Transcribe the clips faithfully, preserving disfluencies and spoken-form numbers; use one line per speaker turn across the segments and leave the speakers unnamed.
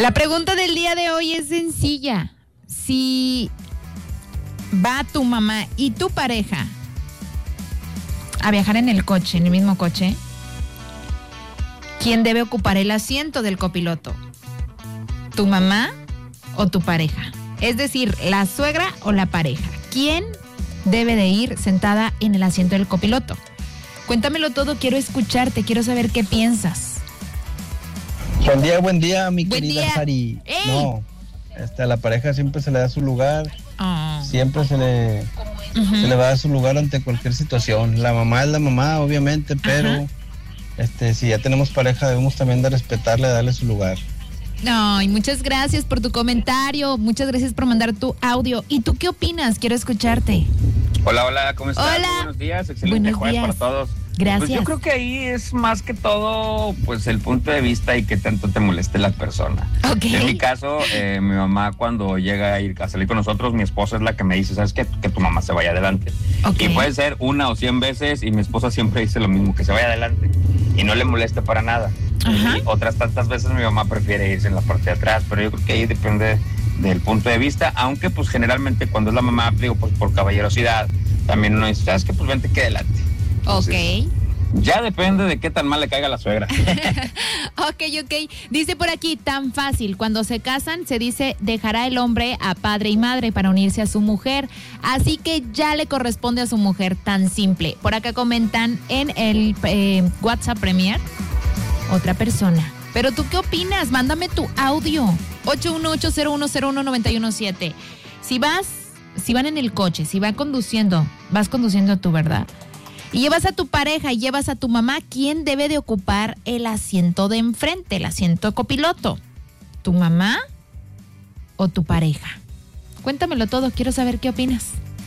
La pregunta del día de hoy es sencilla. Si va tu mamá y tu pareja a viajar en el coche, en el mismo coche, ¿quién debe ocupar el asiento del copiloto? ¿Tu mamá o tu pareja? Es decir, la suegra o la pareja. ¿Quién debe de ir sentada en el asiento del copiloto? Cuéntamelo todo, quiero escucharte, quiero saber qué piensas.
Buen día, buen día, mi
Buen
querida
día.
Sari.
¡Ey!
No, este, a la pareja siempre se le da su lugar,
Oh.
siempre se le,
Uh-huh.
se le va a dar su lugar ante cualquier situación. La mamá es la mamá, obviamente, pero
Ajá.
este, si ya tenemos pareja debemos también de respetarle, darle su lugar.
Ay, muchas gracias por tu comentario, muchas gracias por mandar tu audio. ¿Y tú qué opinas? Quiero escucharte.
Hola, hola, ¿cómo estás?
Hola.
Muy buenos días, excelente
Buenos
jueves
días.
para todos.
Gracias.
Pues yo creo que ahí es más que todo, pues el punto de vista y que tanto te moleste la persona.
Ok.
En mi caso, eh, mi mamá cuando llega a ir a salir con nosotros, mi esposa es la que me dice, ¿sabes qué? Que tu mamá se vaya adelante.
Ok.
Y puede ser una o cien veces y mi esposa siempre dice lo mismo, que se vaya adelante y no le moleste para nada.
Ajá.
Y otras tantas veces mi mamá prefiere irse en la parte de atrás, pero yo creo que ahí depende del punto de vista, aunque pues generalmente cuando es la mamá, digo, pues por caballerosidad, también uno dice, ¿sabes qué? Pues vente que adelante. Entonces,
Ok.
ya depende de qué tan mal le caiga la suegra.
Ok, ok. Dice por aquí, tan fácil. Cuando se casan, se dice, dejará el hombre a padre y madre para unirse a su mujer. Así que ya le corresponde a su mujer, tan simple. Por acá comentan en el eh, WhatsApp Premier, otra persona. Pero tú, ¿qué opinas? Mándame tu audio. ocho uno ocho, cero uno cero uno, nueve uno siete. Si vas, si van en el coche, si van conduciendo, vas conduciendo tú, ¿verdad? Y llevas a tu pareja y llevas a tu mamá, ¿quién debe de ocupar el asiento de enfrente, el asiento copiloto? ¿Tu mamá o tu pareja? Cuéntamelo todo, quiero saber qué opinas.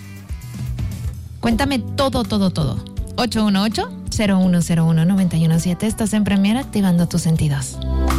Cuéntame todo, todo, todo. ocho uno ocho, cero uno cero uno, nueve uno siete, estás en Premier activando tus sentidos.